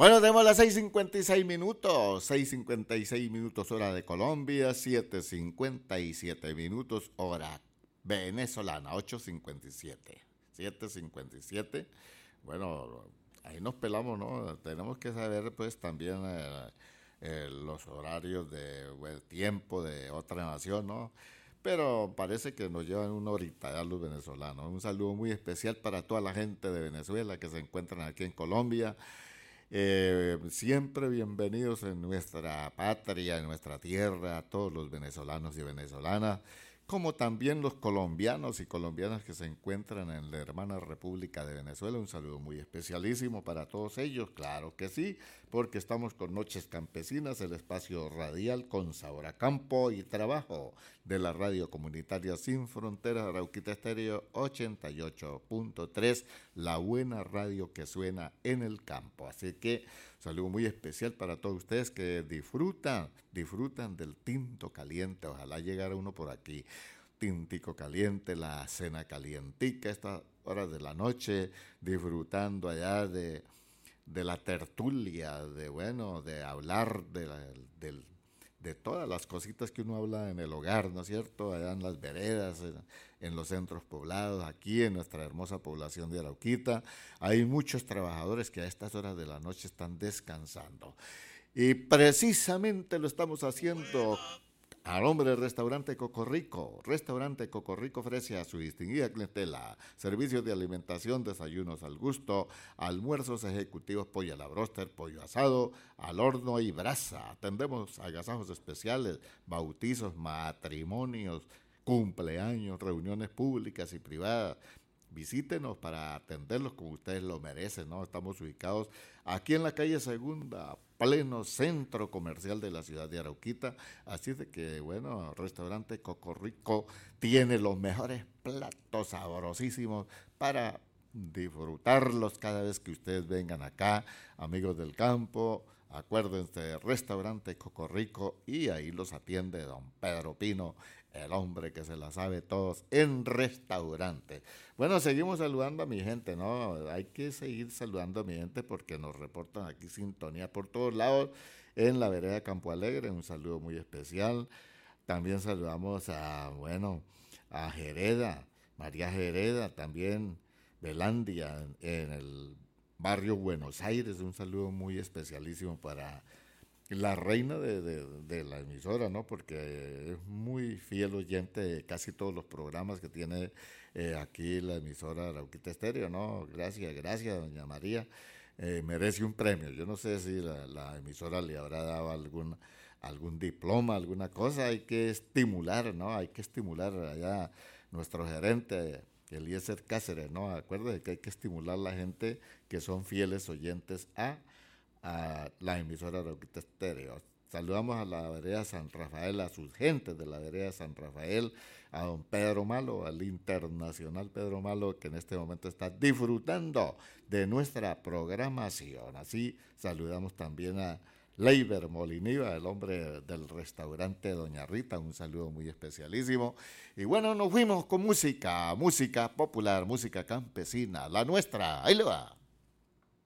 Bueno, tenemos las 6:56 minutos hora de Colombia, 7:57 minutos hora venezolana, 7:57. Bueno, ahí nos pelamos, ¿no? Tenemos que saber pues también los horarios de tiempo de otra nación, ¿no? Pero parece que nos llevan una horita ya los venezolanos. Un saludo muy especial para toda la gente de Venezuela que se encuentran aquí en Colombia. Siempre bienvenidos en nuestra patria, en nuestra tierra, a todos los venezolanos y venezolanas, como también los colombianos y colombianas que se encuentran en la hermana República de Venezuela. Un saludo muy especialísimo para todos ellos, claro que sí, porque estamos con Noches Campesinas, el espacio radial con sabor a campo y trabajo de la radio comunitaria Sin Fronteras, Arauquita Estéreo 88.3, la buena radio que suena en el campo. Así que saludo muy especial para todos ustedes que disfrutan del tinto caliente. Ojalá llegara uno por aquí. Tintico caliente, la cena calientica, estas horas de la noche, disfrutando allá de la tertulia, de hablar de todas las cositas que uno habla en el hogar, ¿no es cierto? Allá en las veredas, en los centros poblados, aquí en nuestra hermosa población de Arauquita. Hay muchos trabajadores que a estas horas de la noche están descansando. Y precisamente lo estamos haciendo a nombre del restaurante Cocorrico. Restaurante Cocorrico ofrece a su distinguida clientela servicios de alimentación, desayunos al gusto, almuerzos ejecutivos, pollo a la bróster, pollo asado, al horno y brasa. Atendemos agasajos especiales, bautizos, matrimonios, cumpleaños, reuniones públicas y privadas. Visítenos para atenderlos como ustedes lo merecen, ¿no? Estamos ubicados aquí en la calle Segunda, pleno centro comercial de la ciudad de Arauquita. Así de que, bueno, restaurante Cocorrico tiene los mejores platos sabrosísimos para disfrutarlos cada vez que ustedes vengan acá, amigos del campo. Acuérdense, restaurante Cocorrico, y ahí los atiende don Pedro Pino, el hombre que se la sabe todos en restaurante. Bueno, seguimos saludando a mi gente, ¿no? Hay que seguir saludando a mi gente porque nos reportan aquí sintonía por todos lados en la vereda Campo Alegre. Un saludo muy especial. También saludamos a Jereda, María Jereda, también Belandia, en el barrio Buenos Aires. Un saludo muy especialísimo para la reina de la emisora, ¿no? Porque es muy fiel oyente de casi todos los programas que tiene aquí la emisora Arauquita Estéreo, ¿no? Gracias, doña María. Merece un premio. Yo no sé si la emisora le habrá dado algún diploma, alguna cosa. Hay que estimular, ¿no? Hay que estimular allá nuestro gerente, Eliezer Cáceres, ¿no? Acuérdate que hay que estimular a la gente que son fieles oyentes a la emisora Arauquita Estéreo. Saludamos a la vereda San Rafael, a sus gentes de la vereda San Rafael, a don Pedro Malo, al internacional Pedro Malo, que en este momento está disfrutando de nuestra programación. Así saludamos también a Leiber Moliniva, el hombre del restaurante Doña Rita. Un saludo muy especialísimo. Y bueno, nos fuimos con música popular, música campesina, la nuestra. Ahí le va.